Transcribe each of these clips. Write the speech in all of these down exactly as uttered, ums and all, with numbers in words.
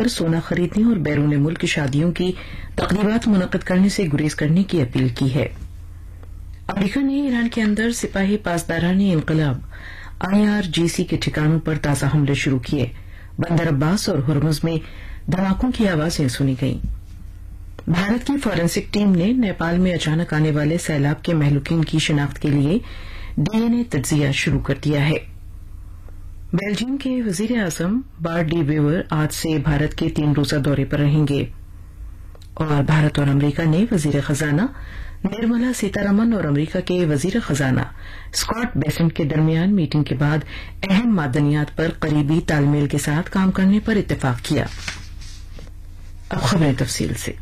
پر سونا خریدنے اور بیرون ملک شادیوں کی تقریبات منعقد کرنے سے گریز کرنے کی اپیل کی ہے۔ امریکہ نے ایران کے اندر سپاہی پاسداران انقلاب آئی آر جی سی کے ٹھکانوں پر تازہ حملے شروع کیے۔ بندر عباس اور ہرمز میں دھماکوں کی آوازیں سنی گئیں۔ بھارت کی فورینسک ٹیم نے نیپال میں اچانک آنے والے سیلاب کے مہلوکین کی شناخت کے لیے ڈی این اے تجزیہ شروع کر دیا ہے۔ بیلجیم کے وزیر اعظم بارٹ ڈی ویور آج سے بھارت کے تین روزہ دورے پر رہیں گے اور بھارت اور امریکہ نے وزیر خزانہ نرملا سیتارمن اور امریکہ کے وزیر خزانہ اسکاٹ بیسنٹ کے درمیان میٹنگ کے بعد اہم معدنیات پر قریبی تال میل کے ساتھ کام کرنے پر اتفاق کیا۔ اب خبریں تفصیل سے۔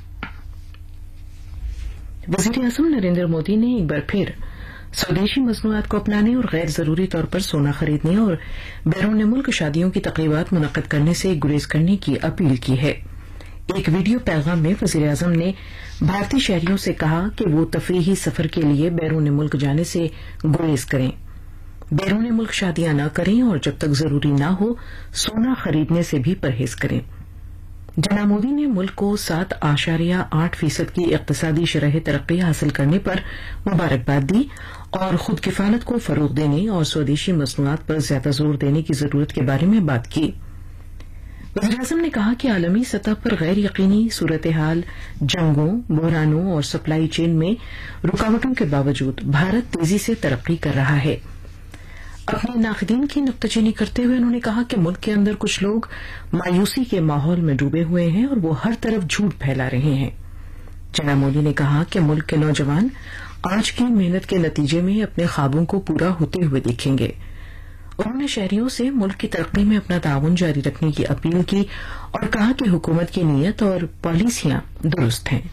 وزیر اعظم نریندر مودی نے ایک بار پھر سودیشی مصنوعات کو اپنانے اور غیر ضروری طور پر سونا خریدنے اور بیرون ملک شادیوں کی تقریبات منعقد کرنے سے گریز کرنے کی اپیل کی ہے۔ ایک ویڈیو پیغام میں وزیر اعظم نے بھارتی شہریوں سے کہا کہ وہ تفریحی سفر کے لیے بیرون ملک جانے سے گریز کریں، بیرون ملک شادیاں نہ کریں اور جب تک ضروری نہ ہو سونا خریدنے سے بھی پرہیز کریں۔ جناب مودی نے ملک کو سات اشاریہ آٹھ فیصد کی اقتصادی شرح ترقی حاصل کرنے پر مبارکباد دی اور خود کفالت کو فروغ دینے اور سودیشی مصنوعات پر زیادہ زور دینے کی ضرورت کے بارے میں بات کی۔ وزیر اعظم نے کہا کہ عالمی سطح پر غیر یقینی صورتحال، جنگوں، بحرانوں اور سپلائی چین میں رکاوٹوں کے باوجود بھارت تیزی سے ترقی کر رہا ہے۔ اپنے ناقدین کی نکتہ چینی کرتے ہوئے انہوں نے کہا کہ ملک کے اندر کچھ لوگ مایوسی کے ماحول میں ڈوبے ہوئے ہیں اور وہ ہر طرف جھوٹ پھیلا رہے ہیں۔ جناب مودی نے کہا کہ ملک کے نوجوان آج کی محنت کے نتیجے میں اپنے خوابوں کو پورا ہوتے ہوئے دیکھیں گے۔ انہوں نے شہریوں سے ملک کی ترقی میں اپنا تعاون جاری رکھنے کی اپیل کی اور کہا کہ حکومت کی نیت اور پالیسیاں درست ہیں۔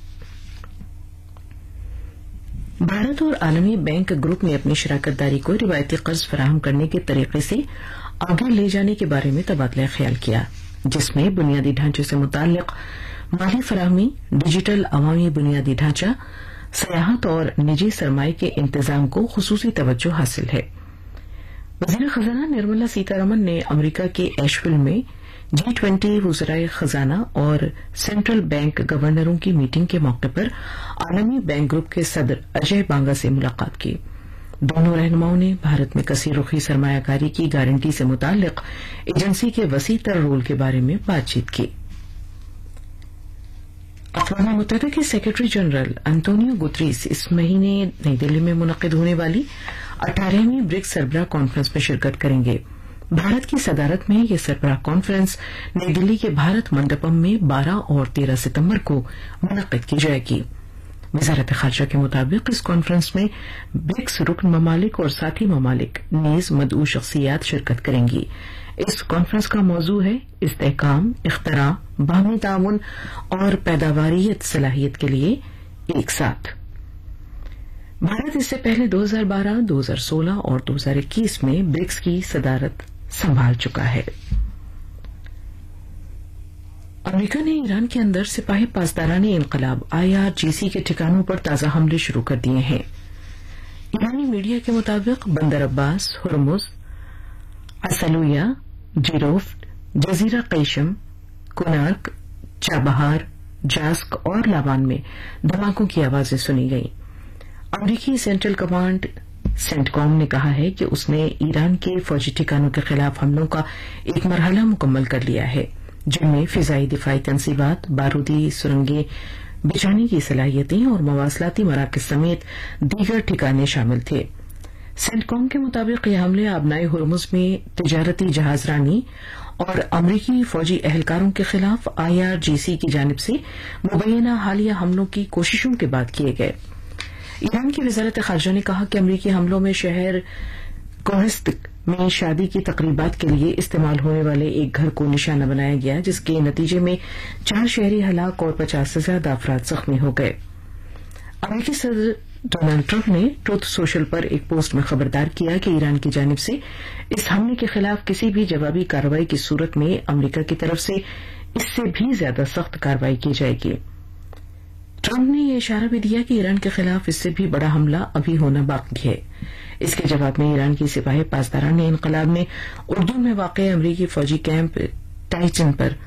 بھارت اور عالمی بینک گروپ نے اپنی شراکت داری کو روایتی قرض فراہم کرنے کے طریقے سے آگے لے جانے کے بارے میں تبادلہ خیال کیا، جس میں بنیادی ڈھانچے سے متعلق مالی فراہمی، ڈیجیٹل عوامی بنیادی ڈھانچہ، سیاحت اور نجی سرمایہ کے انتظام کو خصوصی توجہ حاصل ہے۔ وزیر خزانہ نرملا سیتارمن نے امریکہ کے ایشویل میں جی ٹوینٹی وزرائے خزانہ اور سینٹرل بینک گورنروں کی میٹنگ کے موقع پر عالمی بینک گروپ کے صدر اجے بانگا سے ملاقات کی۔ دونوں رہنماؤں نے بھارت میں کثیر رخی سرمایہ کاری کی گارنٹی سے متعلق ایجنسی کے وسیع تر رول کے بارے میں بات چیت کی۔ اقوام متحدہ کے سیکرٹری جنرل انتونیو گوتریس اس مہینے نئی دلی میں منعقد ہونے والی اٹھارہویں برکس سربراہ کانفرنس میں شرکت کریں گے۔ بھارت کی صدارت میں یہ سربراہ کانفرنس نئی دلی کے بھارت منڈپم میں بارہ اور تیرہ ستمبر کو منعقد کی جائے گی۔ وزارت خارجہ کے مطابق اس کانفرنس میں برکس رکن ممالک اور ساتھی ممالک نیز مدعو شخصیات شرکت کریں گی۔ اس کانفرنس کا موضوع ہے استحکام، اختراع، باہمی تعاون اور پیداواریت صلاحیت کے لیے ایک ساتھ۔ بھارت اس سے پہلے دو ہزار بارہ، دو ہزار سولہ اور دو ہزار اکیس میں برکس کی صدارت سنبھال چکا ہے۔ امریکہ نے ایران کے اندر سپاہی پاسداران انقلاب آئی آر جی سی کے ٹھکانوں پر تازہ حملے شروع کر دیے ہیں۔ ایرانی میڈیا کے مطابق بندر عباس، ہرمز، اسلویہ، جیروفٹ، جزیرہ قیشم، کنارک، چابہار، جاسک اور لاوان میں دھماکوں کی آوازیں سنی گئیں۔ امریکی سینٹرل کمانڈ سینٹ کام نے کہا ہے کہ اس نے ایران کے فوجی ٹھکانوں کے خلاف حملوں کا ایک مرحلہ مکمل کر لیا ہے، جن میں فضائی دفاعی تنصیبات، بارودی سرنگیں بچھانے کی صلاحیتیں اور مواصلاتی مراکز سمیت دیگر ٹھکانے شامل تھے۔ سینٹ کام کے مطابق یہ حملے آبنائے ہرمز میں تجارتی جہاز رانی اور امریکی فوجی اہلکاروں کے خلاف آئی آر جی سی کی جانب سے مبینہ حالیہ حملوں کی کوششوں کے بعد کیے گئے۔ ایران کی وزارت خارجہ نے کہا کہ امریکی حملوں میں شہر کوہست میں شادی کی تقریبات کے لیے استعمال ہونے والے ایک گھر کو نشانہ بنایا گیا، جس کے نتیجے میں چار شہری ہلاک اور پچاس سے زیادہ افراد زخمی ہو گئے۔ امریکی صدر ڈونلڈ ٹرمپ نے ٹروتھ سوشل پر ایک پوسٹ میں خبردار کیا کہ ایران کی جانب سے اس حملے کے خلاف کسی بھی جوابی کارروائی کی صورت میں امریکہ کی طرف سے اس سے بھی زیادہ سخت کارروائی کی جائے گی۔ ٹرمپ نے یہ اشارہ بھی دیا کہ ایران کے خلاف اس سے بھی بڑا حملہ ابھی ہونا باقی ہے۔ اس کے جواب میں ایران کی سپاہی پاسداران انقلاب نے اردن میں واقع امریکی فوجی کیمپ ٹائچن پر